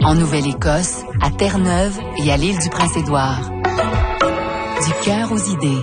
En Nouvelle-Écosse, à Terre-Neuve et à l'île du Prince-Édouard. Du cœur aux idées.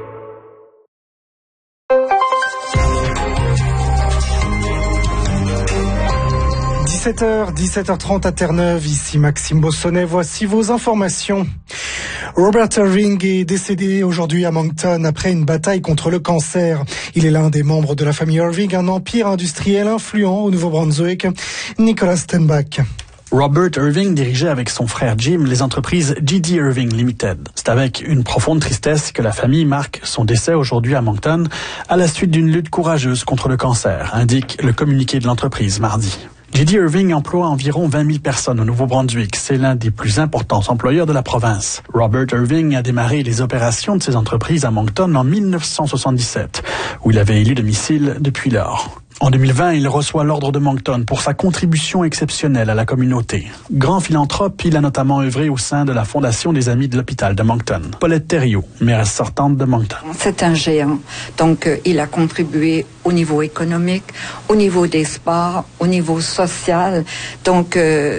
– 17h30 à Terre-Neuve, ici Maxime Bossonnet, voici vos informations. Robert Irving est décédé aujourd'hui à Moncton après une bataille contre le cancer. Il est l'un des membres de la famille Irving, un empire industriel influent au Nouveau-Brunswick. Nicolas Stenbach. Robert Irving dirigeait avec son frère Jim les entreprises G.D. Irving Limited. C'est avec une profonde tristesse que la famille marque son décès aujourd'hui à Moncton à la suite d'une lutte courageuse contre le cancer, indique le communiqué de l'entreprise mardi. G.D. Irving emploie environ 20 000 personnes au Nouveau-Brunswick. C'est l'un des plus importants employeurs de la province. Robert Irving a démarré les opérations de ses entreprises à Moncton en 1977, où il avait élu domicile depuis lors. En 2020, il reçoit l'ordre de Moncton pour sa contribution exceptionnelle à la communauté. Grand philanthrope, il a notamment œuvré au sein de la Fondation des Amis de l'Hôpital de Moncton. Paulette Thériault, mairesse sortante de Moncton. C'est un géant. Donc, il a contribué au niveau économique, au niveau des sports, au niveau social. Donc,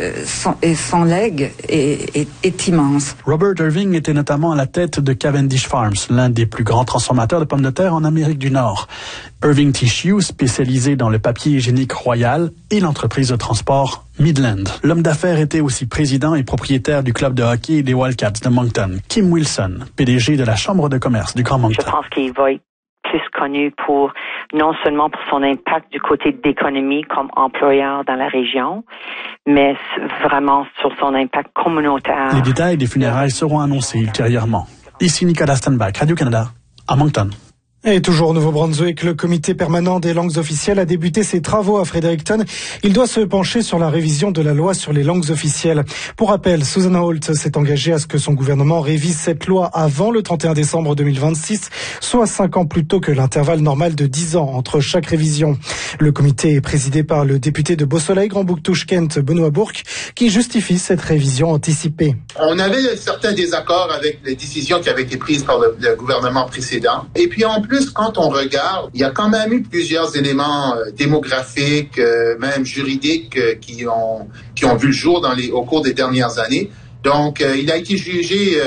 son legs est immense. Robert Irving était notamment à la tête de Cavendish Farms, l'un des plus grands transformateurs de pommes de terre en Amérique du Nord. Irving Tissue, spécialisé dans le papier hygiénique royal, et l'entreprise de transport Midland. L'homme d'affaires était aussi président et propriétaire du club de hockey des Wildcats de Moncton. Kim Wilson, PDG de la Chambre de commerce du Grand Moncton. Je pense qu'il va être plus connu pour, non seulement pour son impact du côté d'économie comme employeur dans la région, mais vraiment sur son impact communautaire. Les détails des funérailles seront annoncés ultérieurement. Ici Nicolas Stenbach, Radio-Canada, à Moncton. Et toujours au Nouveau-Brunswick, le comité permanent des langues officielles a débuté ses travaux à Fredericton. Il doit se pencher sur la révision de la loi sur les langues officielles. Pour rappel, Susan Holt s'est engagée à ce que son gouvernement révise cette loi avant le 31 décembre 2026, soit 5 ans plus tôt que l'intervalle normal de 10 ans entre chaque révision. Le comité est présidé par le député de Beausoleil, Grand-Bouctouche-Kent, Benoît Bourque, qui justifie cette révision anticipée. On avait certains désaccords avec les décisions qui avaient été prises par le gouvernement précédent. Et puis en plus, quand on regarde, il y a quand même eu plusieurs éléments démographiques, même juridiques, qui ont vu le jour au cours des dernières années. Donc, il a été jugé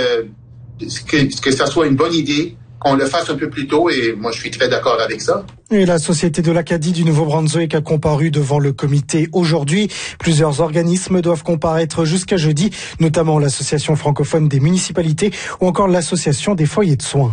que ça soit une bonne idée, qu'on le fasse un peu plus tôt, et moi, je suis très d'accord avec ça. Et la Société de l'Acadie du Nouveau-Brunswick a comparu devant le comité aujourd'hui. Plusieurs organismes doivent comparaître jusqu'à jeudi, notamment l'Association francophone des municipalités ou encore l'Association des foyers de soins.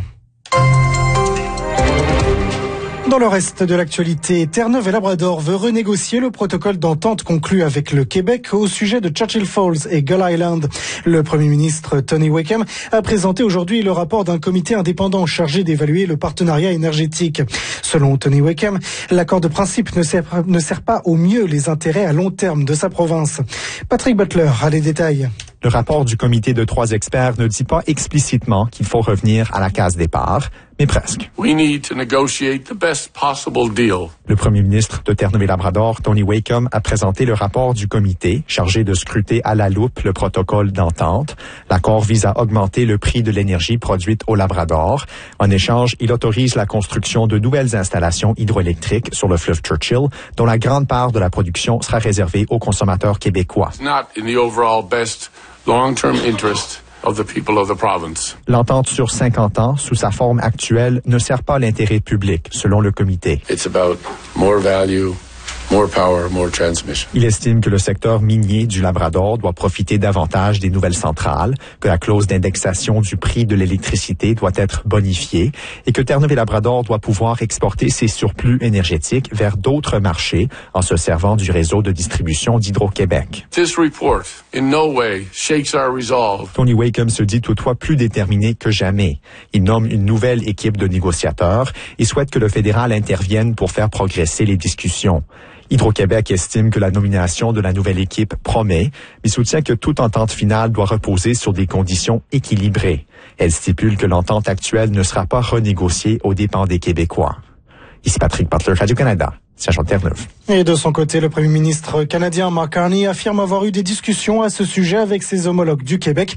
Dans le reste de l'actualité, Terre-Neuve et Labrador veut renégocier le protocole d'entente conclu avec le Québec au sujet de Churchill Falls et Gull Island. Le Premier ministre Tony Wakeham a présenté aujourd'hui le rapport d'un comité indépendant chargé d'évaluer le partenariat énergétique. Selon Tony Wakeham, l'accord de principe ne sert pas au mieux les intérêts à long terme de sa province. Patrick Butler a les détails. Le rapport du comité de 3 experts ne dit pas explicitement qu'il faut revenir à la case départ, mais presque. We need to negotiate the best possible deal. Le premier ministre de Terre-Neuve et Labrador, Tony Wakeham, a présenté le rapport du comité chargé de scruter à la loupe le protocole d'entente. L'accord vise à augmenter le prix de l'énergie produite au Labrador. En échange, il autorise la construction de nouvelles installations hydroélectriques sur le fleuve Churchill, dont la grande part de la production sera réservée aux consommateurs québécois. It's not in the overall best long-term interest of the people of the province. L'entente sur 50 ans, sous sa forme actuelle, ne sert pas l'intérêt public, selon le comité. It's about more value, more power, more transmission. Il estime que le secteur minier du Labrador doit profiter davantage des nouvelles centrales, que la clause d'indexation du prix de l'électricité doit être bonifiée et que Terre-Neuve et Labrador doit pouvoir exporter ses surplus énergétiques vers d'autres marchés en se servant du réseau de distribution d'Hydro-Québec. This report in no way shakes our resolve. Tony Wakeham se dit toutefois plus déterminé que jamais. Il nomme une nouvelle équipe de négociateurs et souhaite que le fédéral intervienne pour faire progresser les discussions. Hydro-Québec estime que la nomination de la nouvelle équipe promet, mais soutient que toute entente finale doit reposer sur des conditions équilibrées. Elle stipule que l'entente actuelle ne sera pas renégociée aux dépens des Québécois. Ici Patrick Butler, Radio-Canada, siège en Terre-Neuve. Et de son côté, le Premier ministre canadien Mark Carney affirme avoir eu des discussions à ce sujet avec ses homologues du Québec.